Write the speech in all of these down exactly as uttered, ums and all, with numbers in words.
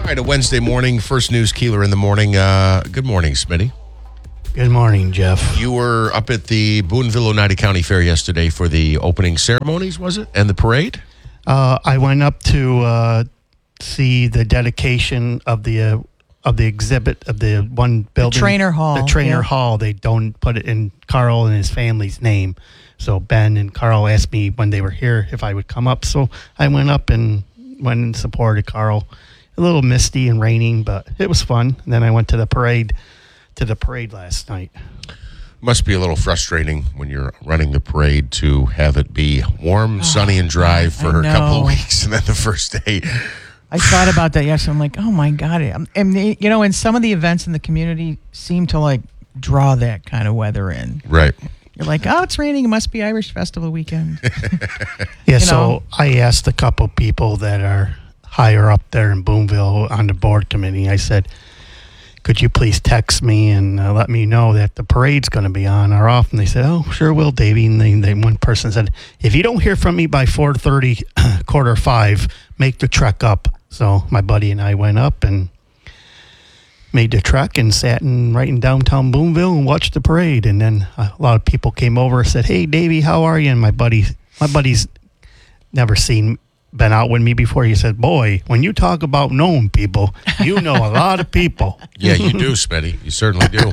right, a Wednesday morning, first news Keeler in the morning. Uh, good morning, Smitty. Good morning, Jeff. You were up at the Boonville Oneida County Fair yesterday for the opening ceremonies, was it? And the parade? Uh, I went up to uh, see the dedication of the uh, of the exhibit of the one building. The trainer hall. The trainer yeah. hall. They don't put it in Carl and his family's name. So Ben and Carl asked me when they were here if I would come up. So I went up and went and supported Carl. A little misty and raining, but it was fun. And then I went to the parade to the parade last night. Must be a little frustrating when you're running the parade to have it be warm, sunny, and dry for a couple of weeks, and then the first day. I thought about that yesterday. I'm like, oh my God. And, you know, and some of the events in the community seem to like draw that kind of weather in. Right. You're like, oh, it's raining. It must be Irish Festival weekend. Yeah, You so know? I asked a couple people that are higher up there in Boonville on the board committee. I said, could you please text me and uh, let me know that the parade's going to be on or off? And they said, oh, sure will, Davey. And they, they, one person said, if you don't hear from me by four thirty, quarter five, make the trek up. So my buddy and I went up and made the trek and sat in right in downtown Boonville and watched the parade. And then a lot of people came over and said, hey, Davey, how are you? And my buddy, my buddy's never seen been out with me before. He said, boy, when you talk about knowing people, you know a lot of people. Yeah, you do, Smitty. You certainly do.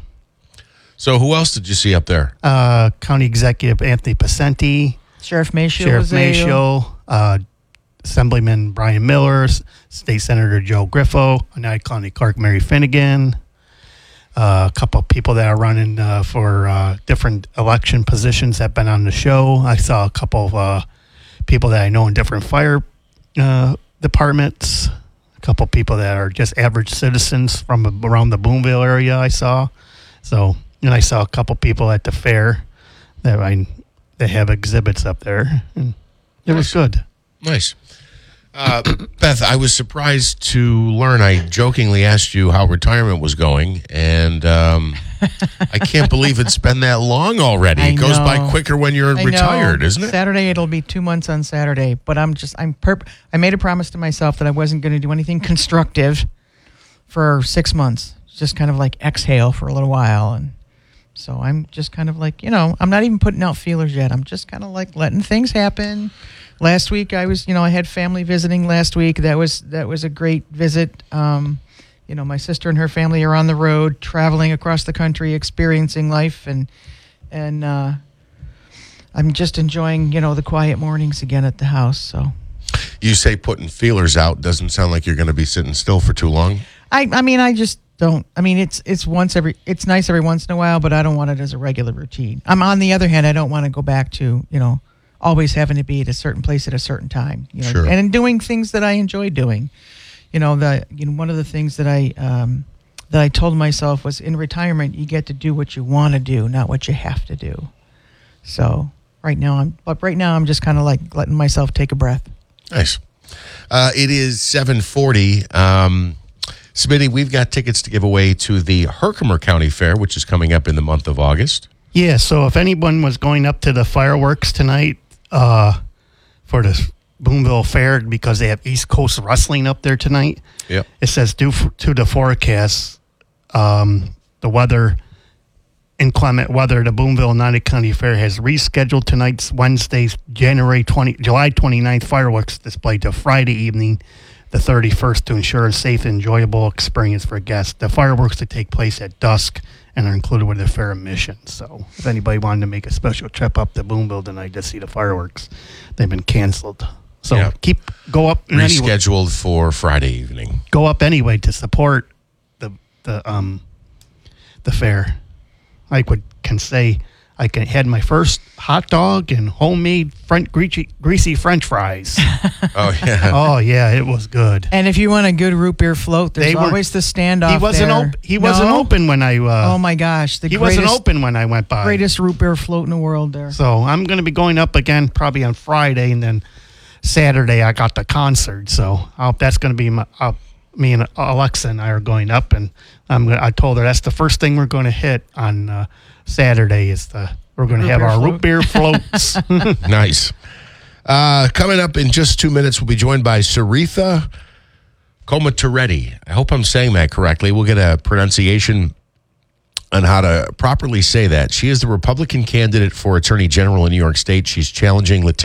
So who else did you see up there? Uh, County Executive Anthony Pacenti, Sheriff Mayfield Sheriff was there. Mayfield, uh, Assemblyman Brian Miller, State Senator Joe Griffo, Oneida County Clerk Mary Finnegan, uh, a couple of people that are running uh, for uh, different election positions have been on the show. I saw a couple of uh, people that I know in different fire uh, departments, a couple people that are just average citizens from around the Boonville area I saw. So, and I saw a couple people at the fair that I they have exhibits up there. And it was good. Nice. Uh, Beth, I was surprised to learn, I jokingly asked you how retirement was going, and um, I can't believe it's been that long already. I It goes by know. quicker when you're I retired, know. isn't it? Saturday, it'll be two months on Saturday. But I'm just, I'm perp. I made a promise to myself that I wasn't going to do anything constructive for six months. Just kind of like exhale for a little while. And so I'm just kind of like, you know, I'm not even putting out feelers yet. I'm just kind of like letting things happen. Last week, I was, you know, I had family visiting last week. That was that was a great visit. Um, you know, my sister and her family are on the road, traveling across the country, experiencing life, and and uh, I'm just enjoying, you know, the quiet mornings again at the house. So You say putting feelers out. Doesn't sound like you're going to be sitting still for too long. I, I mean, I just don't. I mean, it's it's once every. It's nice every once in a while, but I don't want it as a regular routine. I'm on the other hand, I don't want to go back to, you know, always having to be at a certain place at a certain time, you know, Sure. and doing things that I enjoy doing. You know, the you know one of the things that I um, that I told myself was in retirement you get to do what you want to do, not what you have to do. So right now I'm, but right now I'm just kind of like letting myself take a breath. Nice. Uh, it is seven forty. Um, Smitty, we've got tickets to give away to the Herkimer County Fair, which is coming up in the month of August. Yeah, so if anyone was going up to the fireworks tonight uh, for the Boonville Fair, because they have East Coast Wrestling up there tonight, Yep. it says due f- to the forecast, um, the weather, inclement weather, the Boonville Oneida County Fair has rescheduled tonight's Wednesday's January twentieth, July twenty-ninth fireworks display to Friday evening, the thirty-first, to ensure a safe and enjoyable experience for guests. The fireworks to take place at dusk and are included with the fair admission. So if anybody wanted to make a special trip up to Boonville tonight to see the fireworks, they've been canceled. So Yeah. keep go up anyway, Rescheduled for Friday evening. go up anyway to support the the um the fair. I could can say I can had my first hot dog and homemade French, greasy, greasy French fries. Oh, yeah. Oh yeah, it was good. And if you want a good root beer float, there's They were- always the standoff. He wasn't there. open. He wasn't No? open when I. Uh, Oh my gosh, the he greatest, wasn't open when I went by. greatest root beer float in the world there. So I'm going to be going up again probably on Friday, and then Saturday I got the concert. So I'll, that's going to be my. Uh, me and Alexa and I are going up, and I'm. gonna- I told her that's the first thing we're going to hit on uh, Saturday is the we're going to Root have beer our float. root beer floats. Nice. Uh, coming up in just two minutes, we'll be joined by Saritha Comatoretti. I hope I'm saying that correctly. We'll get a pronunciation on how to properly say that. She is the Republican candidate for Attorney General in New York State. She's challenging Letitia